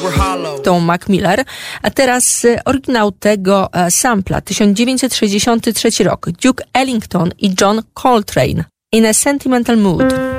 Tą Mac Miller, a teraz oryginał tego sampla, 1963 rok, Duke Ellington i John Coltrane, In a Sentimental Mood.